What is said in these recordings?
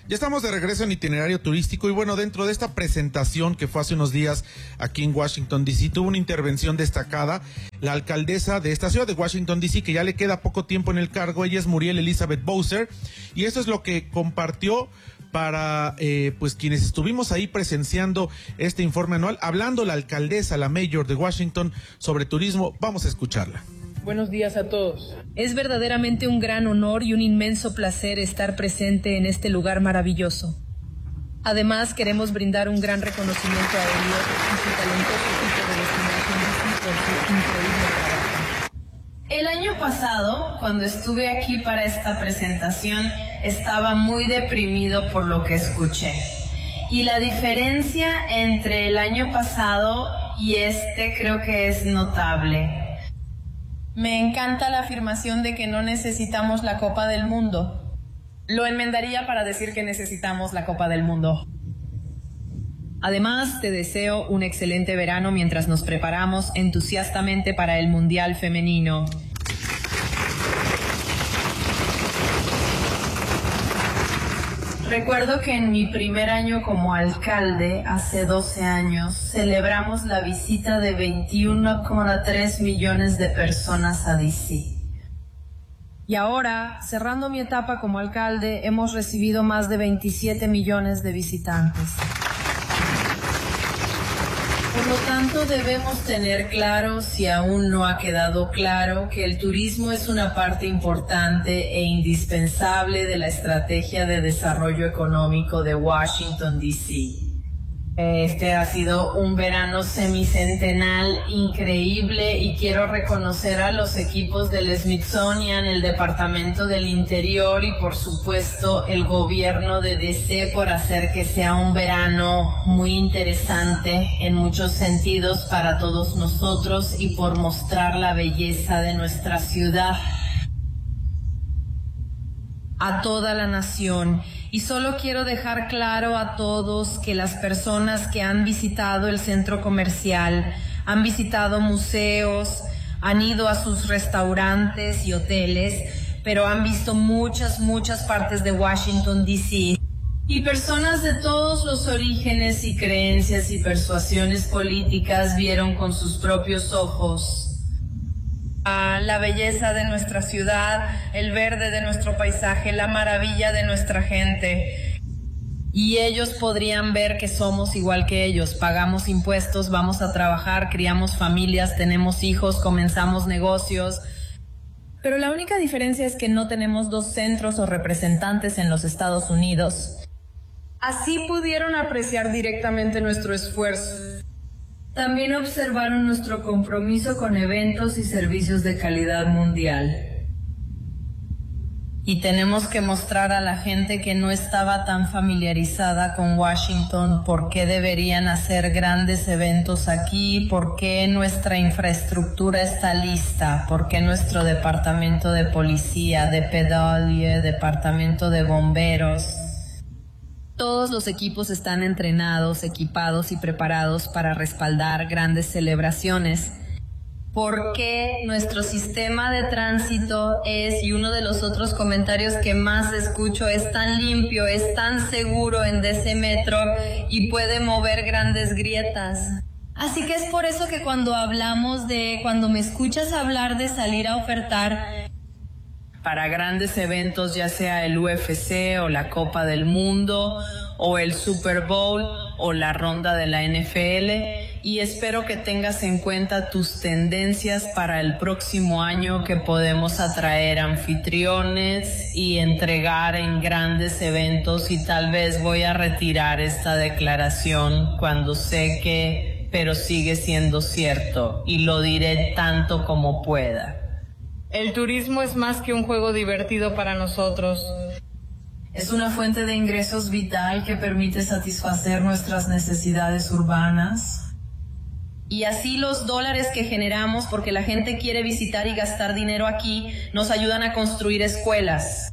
Ya estamos de regreso en Itinerario Turístico y bueno, dentro de esta presentación que fue hace unos días aquí en Washington, D.C., tuvo una intervención destacada la alcaldesa de esta ciudad de Washington, D.C., que ya le queda poco tiempo en el cargo. Ella es Muriel Elizabeth Bowser y eso es lo que compartió para pues quienes estuvimos ahí presenciando este informe anual, hablando la alcaldesa, la mayor de Washington, sobre turismo. Vamos a escucharla. Buenos días a todos. Es verdaderamente un gran honor y un inmenso placer estar presente en este lugar maravilloso. Además, queremos brindar un gran reconocimiento a Elliot y su talentoso equipo de Destination DC por su increíble trabajo. El año pasado, cuando estuve aquí para esta presentación, estaba muy deprimido por lo que escuché. Y la diferencia entre el año pasado y este creo que es notable. Me encanta la afirmación de que no necesitamos la Copa del Mundo. Lo enmendaría para decir que necesitamos la Copa del Mundo. Además, te deseo un excelente verano mientras nos preparamos entusiastamente para el Mundial Femenino. Recuerdo que en mi primer año como alcalde, hace 12 años, celebramos la visita de 21,3 millones de personas a DC. Y ahora, cerrando mi etapa como alcalde, hemos recibido más de 27 millones de visitantes. Por lo tanto, debemos tener claro, si aún no ha quedado claro, que el turismo es una parte importante e indispensable de la estrategia de desarrollo económico de Washington, D.C. Este ha sido un verano semicentenal increíble y quiero reconocer a los equipos del Smithsonian, el Departamento del Interior y por supuesto el gobierno de DC por hacer que sea un verano muy interesante en muchos sentidos para todos nosotros y por mostrar la belleza de nuestra ciudad a toda la nación. Y solo quiero dejar claro a todos que las personas que han visitado el centro comercial, han visitado museos, han ido a sus restaurantes y hoteles, pero han visto muchas partes de Washington, D.C. Y personas de todos los orígenes y creencias y persuasiones políticas vieron con sus propios ojos la belleza de nuestra ciudad, el verde de nuestro paisaje, la maravilla de nuestra gente. Y ellos podrían ver que somos igual que ellos, pagamos impuestos, vamos a trabajar, criamos familias, tenemos hijos, comenzamos negocios. Pero la única diferencia es que no tenemos dos centros o representantes en los Estados Unidos. Así pudieron apreciar directamente nuestro esfuerzo. También observaron nuestro compromiso con eventos y servicios de calidad mundial. Y tenemos que mostrar a la gente que no estaba tan familiarizada con Washington por qué deberían hacer grandes eventos aquí, por qué nuestra infraestructura está lista, por qué nuestro departamento de policía, de pedalie, departamento de bomberos. Todos los equipos están entrenados, equipados y preparados para respaldar grandes celebraciones. ¿Por qué nuestro sistema de tránsito es, y uno de los otros comentarios que más escucho, es tan limpio, es tan seguro en DC Metro y puede mover grandes grietas? Así que es por eso que cuando me escuchas hablar de salir a ofertar para grandes eventos, ya sea el UFC o la Copa del Mundo o el Super Bowl o la ronda de la NFL, y espero que tengas en cuenta tus tendencias para el próximo año, que podemos atraer anfitriones y entregar en grandes eventos, y tal vez voy a retirar esta declaración cuando sé que, pero sigue siendo cierto, y lo diré tanto como pueda. El turismo es más que un juego divertido para nosotros. Es una fuente de ingresos vital que permite satisfacer nuestras necesidades urbanas. Y así los dólares que generamos, porque la gente quiere visitar y gastar dinero aquí, nos ayudan a construir escuelas.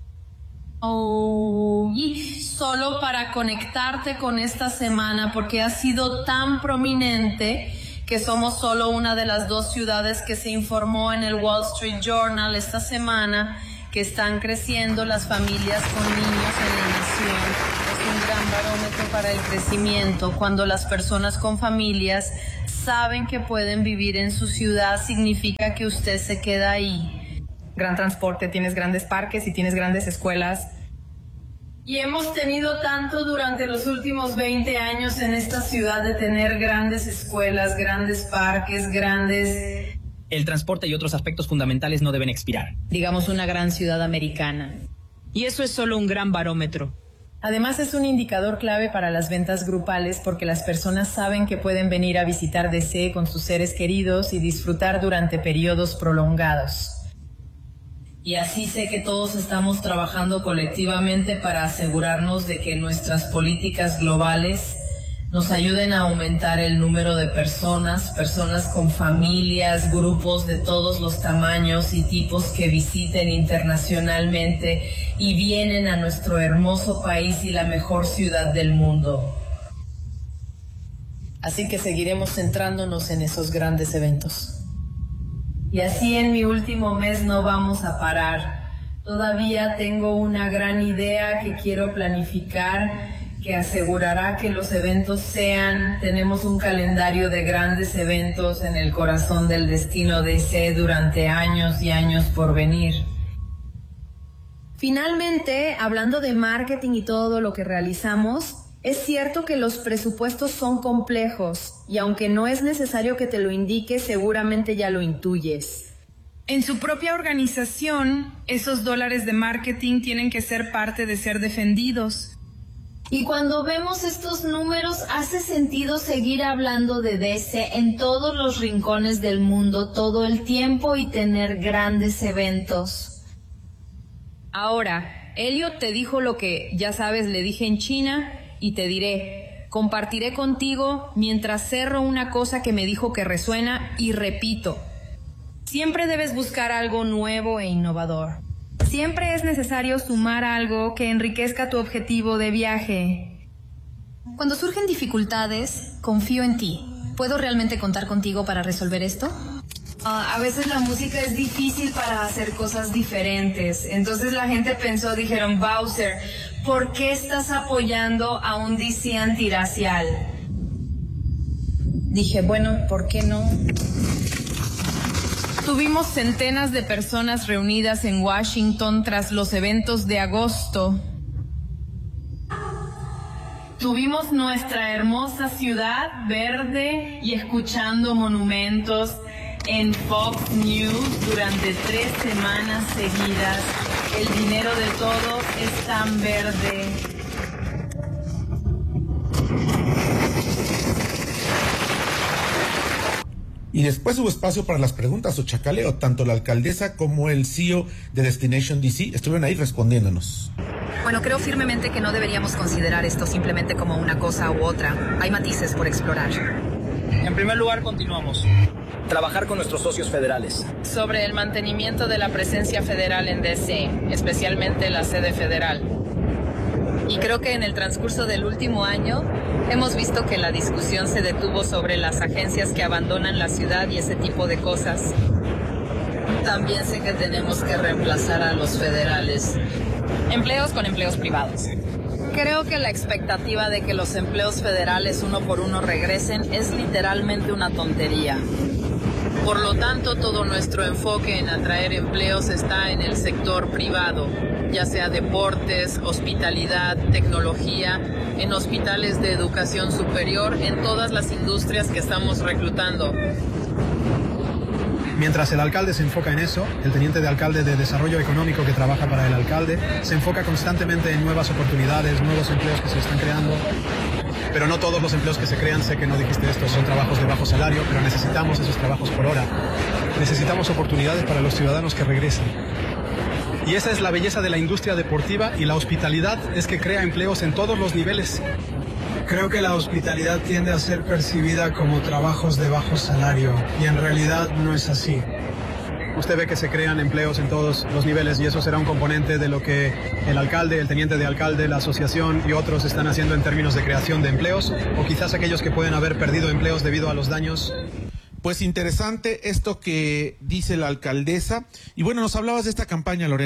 Y solo para conectarte con esta semana, porque ha sido tan prominente que somos solo una de las 2 ciudades que se informó en el Wall Street Journal esta semana que están creciendo las familias con niños en la nación. Es un gran barómetro para el crecimiento. Cuando las personas con familias saben que pueden vivir en su ciudad, significa que usted se queda ahí. Gran transporte, tienes grandes parques y tienes grandes escuelas. Y hemos tenido tanto durante los últimos 20 años en esta ciudad de tener grandes escuelas, grandes parques, grandes... El transporte y otros aspectos fundamentales no deben expirar. Digamos una gran ciudad americana. Y eso es solo un gran barómetro. Además es un indicador clave para las ventas grupales porque las personas saben que pueden venir a visitar DC con sus seres queridos y disfrutar durante periodos prolongados. Y así sé que todos estamos trabajando colectivamente para asegurarnos de que nuestras políticas globales nos ayuden a aumentar el número de personas con familias, grupos de todos los tamaños y tipos que visiten internacionalmente y vienen a nuestro hermoso país y la mejor ciudad del mundo. Así que seguiremos centrándonos en esos grandes eventos. Y así en mi último mes no vamos a parar. Todavía tengo una gran idea que quiero planificar, que asegurará que los eventos tenemos un calendario de grandes eventos en el corazón del destino DC durante años y años por venir. Finalmente, hablando de marketing y todo lo que realizamos, es cierto que los presupuestos son complejos y aunque no es necesario que te lo indique, seguramente ya lo intuyes. En su propia organización, esos dólares de marketing tienen que ser parte de ser defendidos. Y cuando vemos estos números, hace sentido seguir hablando de DC en todos los rincones del mundo todo el tiempo y tener grandes eventos. Ahora, Elliot te dijo lo que, ya sabes, le dije en China y te diré, compartiré contigo mientras cerro una cosa que me dijo que resuena y repito. Siempre debes buscar algo nuevo e innovador. Siempre es necesario sumar algo que enriquezca tu objetivo de viaje. Cuando surgen dificultades, confío en ti. ¿Puedo realmente contar contigo para resolver esto? A veces la música es difícil para hacer cosas diferentes. Entonces la gente dijeron, Bowser, ¿por qué estás apoyando a un DC antirracial? Dije, bueno, ¿por qué no? Tuvimos centenas de personas reunidas en Washington tras los eventos de agosto. Tuvimos nuestra hermosa ciudad verde y escuchando monumentos en Fox News durante 3 semanas seguidas. El dinero de todos es tan verde. Y después hubo espacio para las preguntas o chacaleo. Tanto la alcaldesa como el CEO de Destination DC estuvieron ahí respondiéndonos. Bueno, creo firmemente que no deberíamos considerar esto simplemente como una cosa u otra. Hay matices por explorar. En primer lugar, continuamos. Trabajar con nuestros socios federales. Sobre el mantenimiento de la presencia federal en DC, especialmente la sede federal. Y creo que en el transcurso del último año hemos visto que la discusión se detuvo sobre las agencias que abandonan la ciudad y ese tipo de cosas. También sé que tenemos que reemplazar a los federales. Empleos con empleos privados. Creo que la expectativa de que los empleos federales uno por uno regresen es literalmente una tontería. Por lo tanto, todo nuestro enfoque en atraer empleos está en el sector privado, ya sea deportes, hospitalidad, tecnología, en hospitales de educación superior, en todas las industrias que estamos reclutando. Mientras el alcalde se enfoca en eso, el teniente de alcalde de Desarrollo Económico que trabaja para el alcalde se enfoca constantemente en nuevas oportunidades, nuevos empleos que se están creando. Pero no todos los empleos que se crean, sé que no dijiste esto, son trabajos de bajo salario, pero necesitamos esos trabajos por hora. Necesitamos oportunidades para los ciudadanos que regresen. Y esa es la belleza de la industria deportiva y la hospitalidad es que crea empleos en todos los niveles. Creo que la hospitalidad tiende a ser percibida como trabajos de bajo salario y en realidad no es así. Usted ve que se crean empleos en todos los niveles y eso será un componente de lo que el alcalde, el teniente de alcalde, la asociación y otros están haciendo en términos de creación de empleos o quizás aquellos que pueden haber perdido empleos debido a los daños. Pues interesante esto que dice la alcaldesa. Y bueno, nos hablabas de esta campaña, Lorena.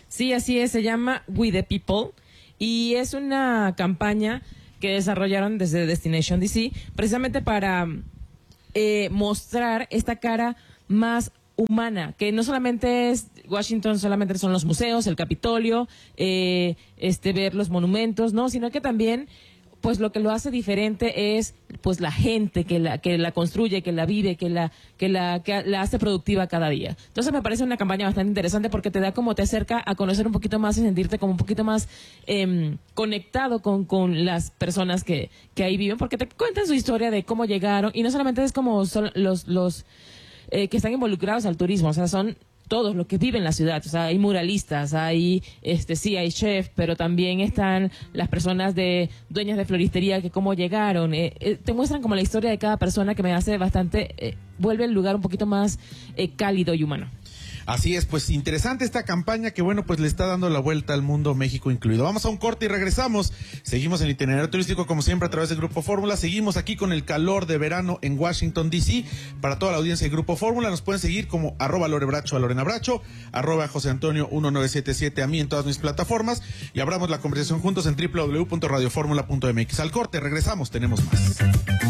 Sí, así es, se llama We the People y es una campaña que desarrollaron desde Destination DC precisamente para mostrar esta cara más humana, que no solamente es Washington, solamente son los museos, el Capitolio, ver los monumentos, no, sino que también pues lo que lo hace diferente es pues la gente que la construye, que la vive, que la hace productiva cada día. Entonces me parece una campaña bastante interesante porque te acerca a conocer un poquito más y sentirte como un poquito más conectado con las personas que ahí viven, porque te cuentan su historia de cómo llegaron, y no solamente es como son los que están involucrados al turismo, o sea, son todos los que viven en la ciudad, o sea, hay muralistas, hay hay chef, pero también están las personas dueñas de floristería que cómo llegaron, te muestran como la historia de cada persona, que me hace bastante, vuelve el lugar un poquito más cálido y humano. Así es, pues interesante esta campaña que bueno, pues le está dando la vuelta al mundo, México incluido. Vamos a un corte y regresamos. Seguimos en el itinerario turístico como siempre a través del Grupo Fórmula. Seguimos aquí con el calor de verano en Washington DC. Para toda la audiencia del Grupo Fórmula nos pueden seguir como @lorebracho a Lorena Bracho, @José Antonio 1977 a mí en todas mis plataformas, y abramos la conversación juntos en www.radioformula.mx. Al corte, regresamos, tenemos más.